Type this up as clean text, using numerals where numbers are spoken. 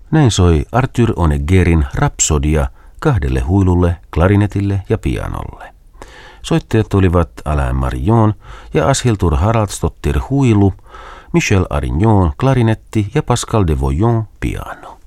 Näin soi Arthur Honeggerin Rapsodia 2 huilulle, klarinetille ja pianolle. Soittajat olivat Alain Marion ja Ashildur Haraldsdottir huilu, Michel Arignon klarinetti ja Pascal de Voyon piano.